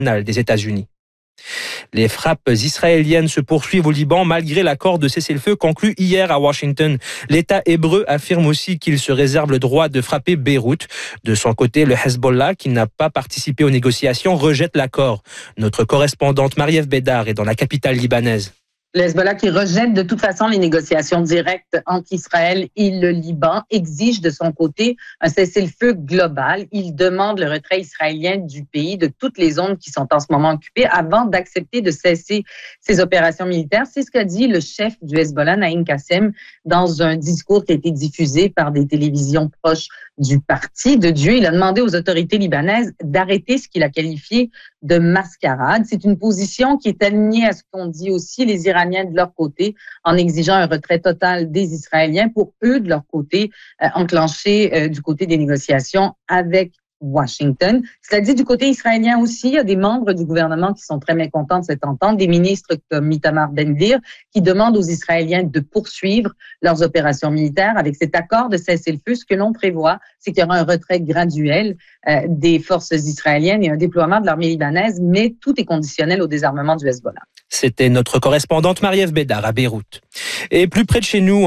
des États-Unis. Les frappes israéliennes se poursuivent au Liban malgré l'accord de cessez-le-feu conclu hier à Washington. L'État hébreu affirme aussi qu'il se réserve le droit de frapper Beyrouth. De son côté, le Hezbollah, qui n'a pas participé aux négociations, rejette l'accord. Notre correspondante Marie-Ève Bédard est dans la capitale libanaise. Le Hezbollah, qui rejette de toute façon les négociations directes entre Israël et le Liban, exige de son côté un cessez-le-feu global. Il demande le retrait israélien du pays, de toutes les zones qui sont en ce moment occupées, avant d'accepter de cesser ses opérations militaires. C'est ce qu'a dit le chef du Hezbollah, Naïm Kassem, dans un discours qui a été diffusé par des télévisions proches du parti de Dieu. Il a demandé aux autorités libanaises d'arrêter ce qu'il a qualifié de mascarade. C'est une position qui est alignée à ce qu'ont dit aussi les Iraniens de leur côté, en exigeant un retrait total des Israéliens pour eux, de leur côté, enclencher du côté des négociations avec Washington. Cela dit, du côté israélien aussi, il y a des membres du gouvernement qui sont très mécontents de cette entente, des ministres comme Itamar Ben-Gvir, qui demandent aux Israéliens de poursuivre leurs opérations militaires. Avec cet accord de cessez-le-feu, ce que l'on prévoit, c'est qu'il y aura un retrait graduel des forces israéliennes et un déploiement de l'armée libanaise, mais tout est conditionnel au désarmement du Hezbollah. C'était notre correspondante Marie-Ève Bédard à Beyrouth. Et plus près de chez nous,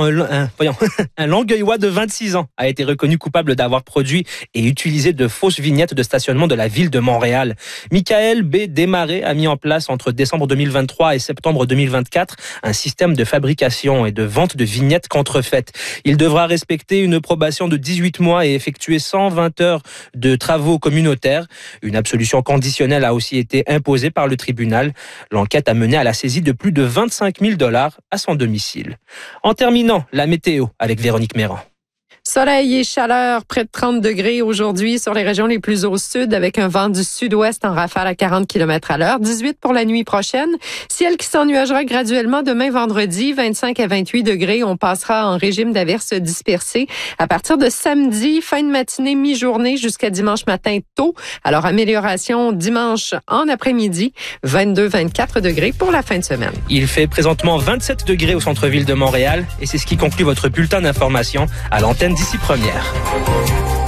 un Longueuillois de 26 ans a été reconnu coupable d'avoir produit et utilisé de fausses vignettes de stationnement de la ville de Montréal. Michael B. Desmarais a mis en place entre décembre 2023 et septembre 2024 un système de fabrication et de vente de vignettes contrefaites. Il devra respecter une probation de 18 mois et effectuer 120 heures de travaux communautaires. Une absolution conditionnelle a aussi été imposée par le tribunal. L'enquête a mené à la saisie de plus de 25 000 $ à son domicile. En terminant, la météo avec Véronique Méran. Soleil et chaleur, près de 30 degrés aujourd'hui sur les régions les plus au sud avec un vent du sud-ouest en rafale à 40 km à l'heure. 18 pour la nuit prochaine. Ciel qui s'ennuagera graduellement demain vendredi, 25 à 28 degrés. On passera en régime d'averses dispersées à partir de samedi, fin de matinée, mi-journée jusqu'à dimanche matin tôt. Alors amélioration dimanche en après-midi, 22-24 degrés pour la fin de semaine. Il fait présentement 27 degrés au centre-ville de Montréal et c'est ce qui conclut votre bulletin d'information à l'antenne d'ici première.